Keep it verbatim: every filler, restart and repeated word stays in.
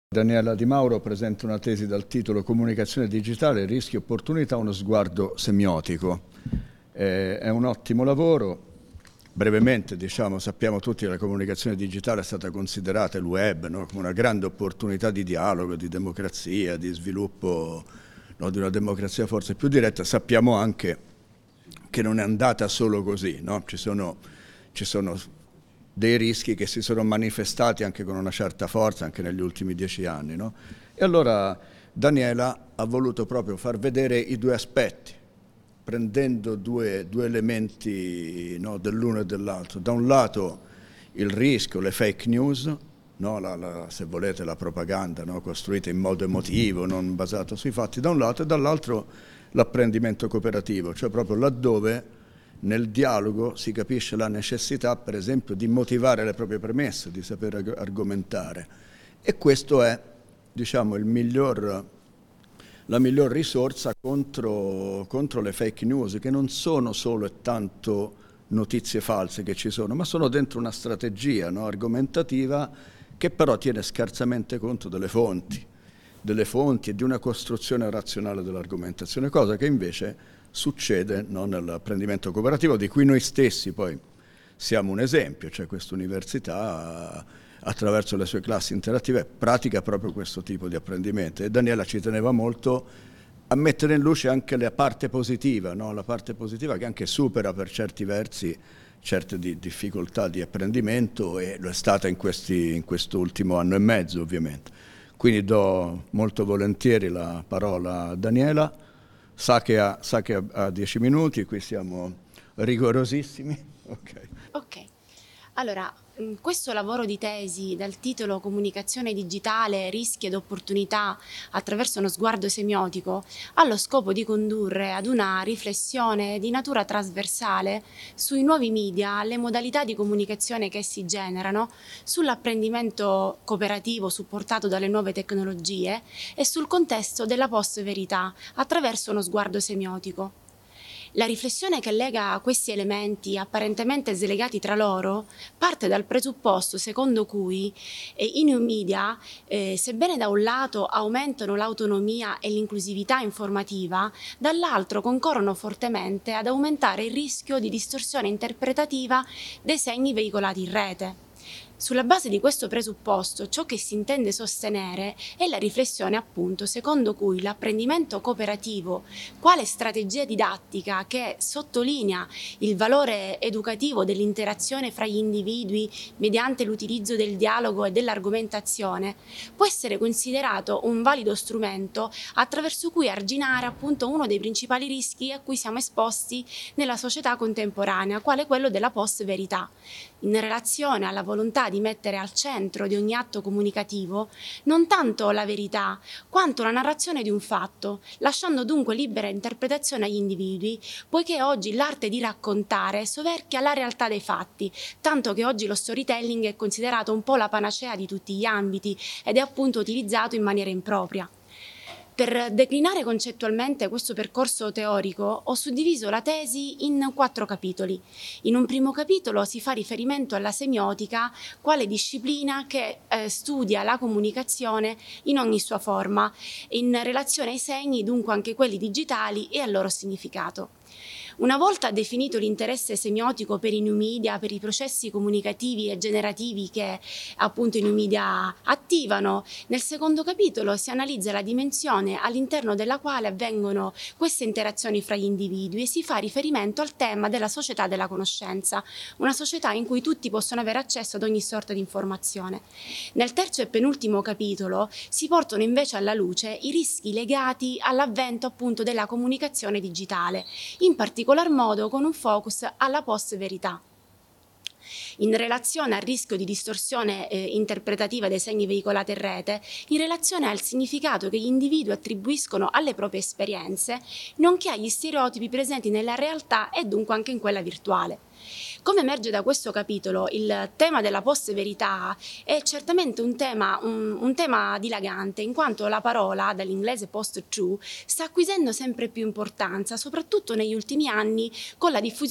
Daniela Di Mauro presenta una tesi dal titolo Comunicazione digitale, rischi e opportunità, uno sguardo semiotico. Eh, è un ottimo lavoro. Brevemente, diciamo, sappiamo tutti che la comunicazione digitale è stata considerata, il web, no, come una grande opportunità di dialogo, di democrazia, di sviluppo, no, di una democrazia forse più diretta. Sappiamo anche che non è andata solo così, no? Ci sono, ci sono dei rischi che si sono manifestati anche con una certa forza anche negli ultimi dieci anni, no? E allora Daniela ha voluto proprio far vedere i due aspetti, prendendo due, due elementi, no, dell'uno e dell'altro. Da un lato il rischio, le fake news, no, la, la, se volete la propaganda, no, costruita in modo emotivo, non basato sui fatti, da un lato, e dall'altro l'apprendimento cooperativo, cioè proprio laddove nel dialogo si capisce la necessità, per esempio, di motivare le proprie premesse, di saper argomentare. E questo è, diciamo, il miglior, la miglior risorsa contro, contro le fake news, che non sono solo e tanto notizie false che ci sono, ma sono dentro una strategia, no, argomentativa che però tiene scarsamente conto delle fonti, delle fonti e di una costruzione razionale dell'argomentazione, cosa che invece succede, no, nell'apprendimento cooperativo, di cui noi stessi poi siamo un esempio, cioè questa università attraverso le sue classi interattive pratica proprio questo tipo di apprendimento, e Daniela ci teneva molto a mettere in luce anche la parte positiva, no? La parte positiva che anche supera per certi versi certe di difficoltà di apprendimento, e lo è stata in, questi, in quest'ultimo anno e mezzo ovviamente. Quindi do molto volentieri la parola a Daniela. Sa che ha, sa che ha dieci minuti, qui siamo rigorosissimi. Okay. Ok, allora questo lavoro di tesi dal titolo Comunicazione digitale, rischi ed opportunità attraverso uno sguardo semiotico ha lo scopo di condurre ad una riflessione di natura trasversale sui nuovi media, le modalità di comunicazione che essi generano, sull'apprendimento cooperativo supportato dalle nuove tecnologie e sul contesto della post-verità attraverso uno sguardo semiotico. La riflessione che lega questi elementi apparentemente slegati tra loro parte dal presupposto secondo cui eh, i new media, eh, sebbene da un lato aumentano l'autonomia e l'inclusività informativa, dall'altro concorrono fortemente ad aumentare il rischio di distorsione interpretativa dei segni veicolati in rete. Sulla base di questo presupposto, ciò che si intende sostenere è la riflessione, appunto, secondo cui l'apprendimento cooperativo, quale strategia didattica che sottolinea il valore educativo dell'interazione fra gli individui mediante l'utilizzo del dialogo e dell'argomentazione, può essere considerato un valido strumento attraverso cui arginare, appunto, uno dei principali rischi a cui siamo esposti nella società contemporanea, quale quello della post-verità, in relazione alla volontà di mettere al centro di ogni atto comunicativo non tanto la verità, quanto la narrazione di un fatto, lasciando dunque libera interpretazione agli individui, poiché oggi l'arte di raccontare soverchia la realtà dei fatti, tanto che oggi lo storytelling è considerato un po' la panacea di tutti gli ambiti ed è appunto utilizzato in maniera impropria. Per declinare concettualmente questo percorso teorico ho suddiviso la tesi in quattro capitoli. In un primo capitolo si fa riferimento alla semiotica quale disciplina che eh, studia la comunicazione in ogni sua forma, in relazione ai segni, dunque anche quelli digitali, e al loro significato. Una volta definito l'interesse semiotico per i new media, per i processi comunicativi e generativi che appunto i new media attivano, nel secondo capitolo si analizza la dimensione all'interno della quale avvengono queste interazioni fra gli individui e si fa riferimento al tema della società della conoscenza, una società in cui tutti possono avere accesso ad ogni sorta di informazione. Nel terzo e penultimo capitolo si portano invece alla luce i rischi legati all'avvento appunto della comunicazione digitale, in particolar modo con un focus alla post-verità. In relazione al rischio di distorsione eh, interpretativa dei segni veicolati in rete, in relazione al significato che gli individui attribuiscono alle proprie esperienze, nonché agli stereotipi presenti nella realtà e dunque anche in quella virtuale. Come emerge da questo capitolo, il tema della post-verità è certamente un tema, un, un tema dilagante, in quanto la parola, dall'inglese post-true, sta acquisendo sempre più importanza, soprattutto negli ultimi anni con la diffusione